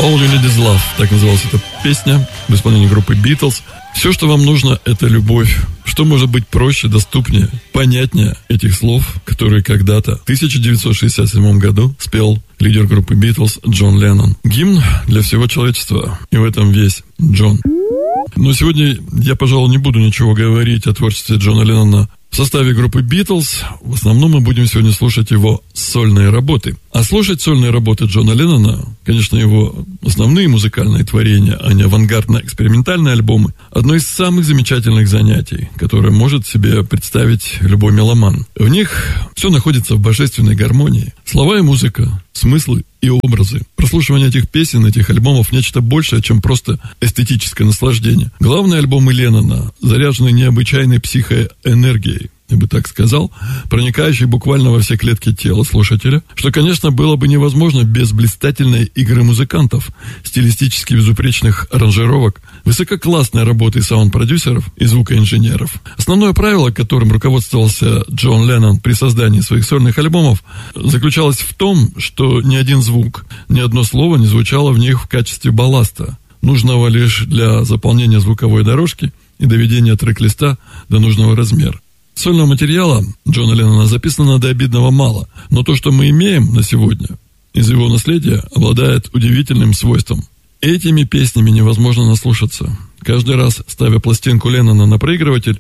All You Need Is Love, так называлась эта песня в исполнении группы Beatles. Все, что вам нужно, это любовь. Что может быть проще, доступнее, понятнее этих слов, которые когда-то в 1967 году спел лидер группы Beatles Джон Леннон. Гимн для всего человечества, и в этом весь Джон. Но сегодня я, пожалуй, не буду ничего говорить о творчестве Джона Леннона в составе группы Beatles. В основном мы будем сегодня слушать его сольные работы. А слушать сольные работы Джона Леннона, конечно, его основные музыкальные творения, а не авангардно-экспериментальные альбомы, одно из самых замечательных занятий, которое может себе представить любой меломан. В них все находится в божественной гармонии. Слова и музыка, смыслы и образы. Прослушивание этих песен, этих альбомов нечто большее, чем просто эстетическое наслаждение. Главные альбомы Леннона заряжены необычайной психоэнергией, я бы так сказал, проникающей буквально во все клетки тела слушателя, что, конечно, было бы невозможно без блистательной игры музыкантов, стилистически безупречных аранжировок, высококлассной работы саунд-продюсеров и звукоинженеров. Основное правило, которым руководствовался Джон Леннон при создании своих сольных альбомов, заключалось в том, что ни один звук, ни одно слово не звучало в них в качестве балласта, нужного лишь для заполнения звуковой дорожки и доведения трек-листа до нужного размера. Сольного материала Джона Леннона записано до обидного мало, но то, что мы имеем на сегодня из его наследия, обладает удивительным свойством. Этими песнями невозможно наслушаться. Каждый раз, ставя пластинку Леннона на проигрыватель,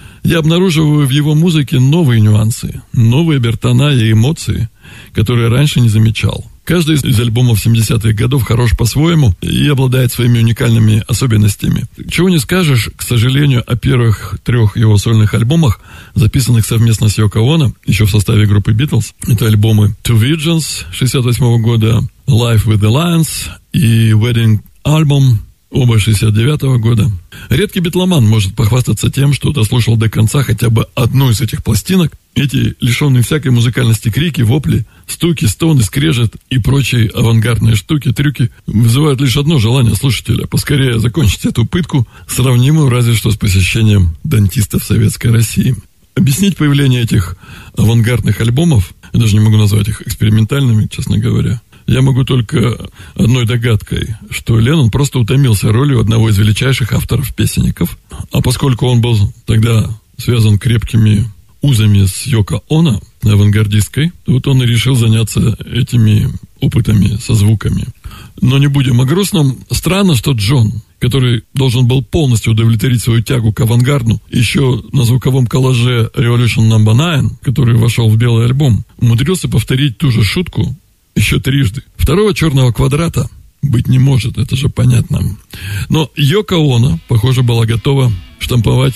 я обнаруживаю в его музыке новые нюансы, новые бертона и эмоции, которые раньше не замечал. Каждый из альбомов 70-х годов хорош по-своему и обладает своими уникальными особенностями. Чего не скажешь, к сожалению, о первых 3 его сольных альбомах, записанных совместно с Йоко Оно, еще в составе группы Beatles. Это альбомы Two Virgins 68 года, Life with the Lions и Wedding Album, оба 69 года. Редкий битломан может похвастаться тем, что дослушал до конца хотя бы одну из этих пластинок. Эти лишенные всякой музыкальности крики, вопли, стуки, стоны, скрежет и прочие авангардные штуки, трюки вызывают лишь одно желание слушателя – поскорее закончить эту пытку, сравнимую разве что с посещением дантиста в Советской России. Объяснить появление этих авангардных альбомов, я даже не могу назвать их экспериментальными, честно говоря, я могу только одной догадкой, что Леннон просто утомился ролью одного из величайших авторов-песенников. А поскольку он был тогда связан крепкими узами с Йоко Оно, авангардисткой, то вот он и решил заняться этими опытами со звуками. Но не будем о грустном. Странно, что Джон, который должен был полностью удовлетворить свою тягу к авангарду, еще на звуковом коллаже Revolution No. 9, который вошел в белый альбом, умудрился повторить ту же шутку еще трижды. Второго черного квадрата быть не может, это же понятно. Но Йоко Оно, похоже, была готова штамповать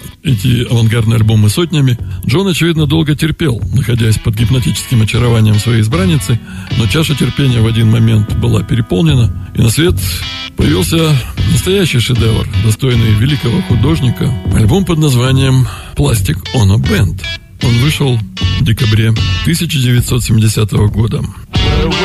эти авангардные альбомы сотнями. Джон, очевидно, долго терпел, находясь под гипнотическим очарованием своей избранницы, но чаша терпения в один момент была переполнена, и на свет появился настоящий шедевр, достойный великого художника, альбом под названием «Plastic Ono Band». Он вышел в декабре 1970 года.